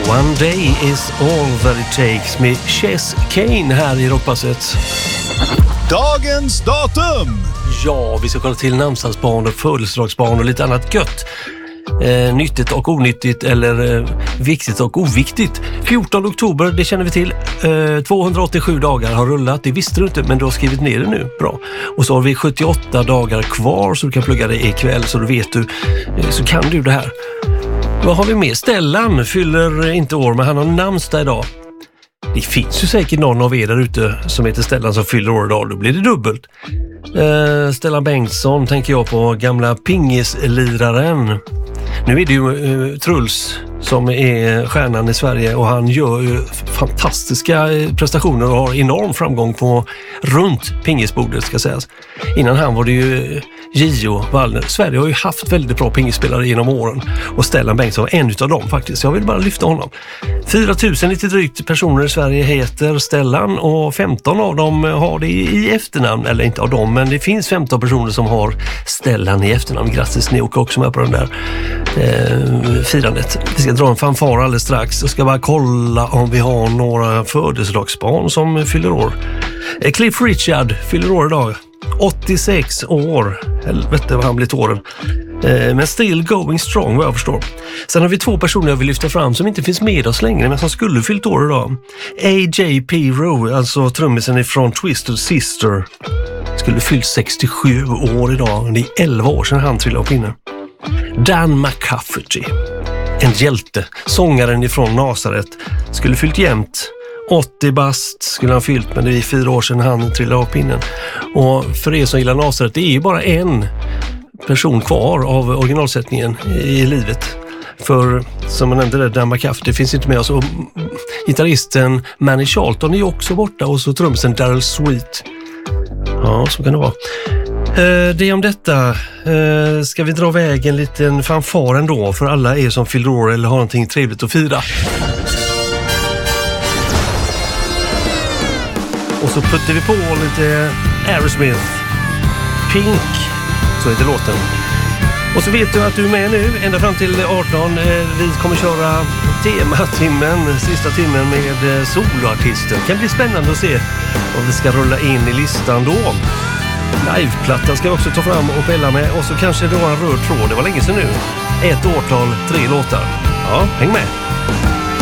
One Day is all that it takes med Chess Kane här i Rockpasset. Dagens datum! Ja, vi ska kolla till namnsdagsbarn och födelsedagsbarn och lite annat gött. Nyttigt och onyttigt eller viktigt och oviktigt. 14 oktober, det känner vi till. 287 dagar har rullat. Det visste du inte, men du har skrivit ner det nu. Bra. Och så har vi 78 dagar kvar så du kan plugga det ikväll så du vet du. Så kan du det här. Vad har vi mer? Stellan fyller inte år, men han har namnsdag idag. Det finns ju säkert någon av er där ute som heter Stellan som fyller år idag. Då blir det dubbelt. Stellan Bengtsson tänker jag på, gamla pingisliraren. Nu är det ju Truls som är stjärnan i Sverige och han gör ju fantastiska prestationer och har enorm framgång på runt pingisbordet ska sägas. Innan han var det ju Gio Wallner. Sverige har ju haft väldigt bra pingisspelare genom åren och Stellan Bengtsson var en utav dem faktiskt. Jag vill bara lyfta honom. 4000 lite drygt personer i Sverige heter Stellan och 15 av dem har det i efternamn. Eller inte av dem, men det finns 15 personer som har Stellan i efternamn. Grattis, ni åker också med på den där firandet. Vi ska dra en fanfar alldeles strax och ska bara kolla om vi har några födelsedagsbarn som fyller år. Cliff Richard fyller år idag. 86 år. Helvete vad han blivit åren. Men still going strong vad jag förstår. Sen har vi två personer jag vill lyfta fram som inte finns med oss längre men som skulle fyllt år idag. A.J.P. Rowe, alltså trummisen ifrån Twisted Sister, skulle fyllt 67 år idag. Det är 11 år sedan han trillade upp inne. Dan McCafferty, en hjälte, sångaren ifrån Nazaret, skulle fyllt jämt. 80 bast skulle han fyllt, men det är 4 år sedan han trillade upp inne. Och för er som gillar Nazaret, det är ju bara en person kvar av originalsättningen i livet. För som man nämnde där, Dan McCafferty finns inte med oss. Och gitarristen Manny Charlton är ju också borta och så trummisen Daryl Sweet. Ja, så kan det vara. Det om detta. Ska vi dra iväg en liten fanfar ändå för alla er som fyller år eller har någonting trevligt att fira. Och så puttar vi på lite Aerosmith. Pink, så heter låten. Och så vet du att du är med nu ända fram till 18. Vi kommer köra tematimmen, sista timmen med soloartister. Det kan bli spännande att se om vi ska rulla in i listan då. Liveplattan ska vi också ta fram och spela med. Och så kanske det var en röd tråd, det var länge sedan nu. 1 årtal, 3 låtar. Ja, häng med!